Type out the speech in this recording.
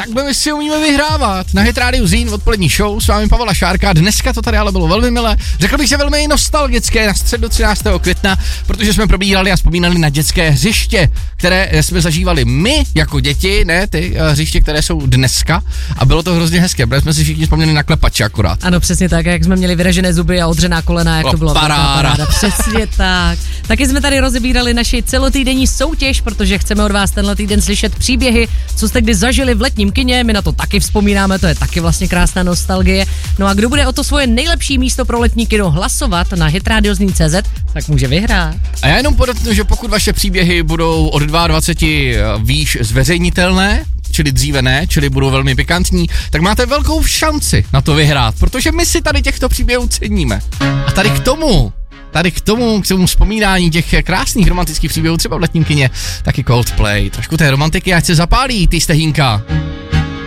takhle si umíme vyhrávat. Na Hit Radio Zín odpolední show, s vámi Pavla Šárka. Dneska to tady ale bylo velmi milé. Řekl bych, že velmi nostalgické na středu 13. května, protože jsme probírali a vzpomínali na dětské hřiště, které jsme zažívali my jako děti, ne ty hřiště, které jsou dneska. A bylo to hrozně hezké, protože jsme si všichni vzpomněli na klepače akorát. Ano, přesně tak, jak jsme měli vyražené zuby a odřená kolena, jak to bylo. Paráda. Přesně tak. Taky jsme tady rozebírali naši celotýdenní soutěž, protože chceme od vás tenhle týden slyšet příběhy, co jste kdy zažili v letním kině, my na to taky vzpomínáme, to je taky vlastně krásná nostalgie. No a kdo bude o to svoje nejlepší místo pro letní kino hlasovat na hitradiozní.cz, tak může vyhrát. A já jenom podotknu, že pokud vaše příběhy budou od 22 výš zveřejnitelné, čili dříve ne, čili budou velmi pikantní, tak máte velkou šanci na to vyhrát, protože my si tady těchto příběhů ceníme. A tady k tomu vzpomínání těch krásných romantických příběhů třeba v letním kině, taky Coldplay. Trošku té romantiky, ať se zapálí, ty stehínka.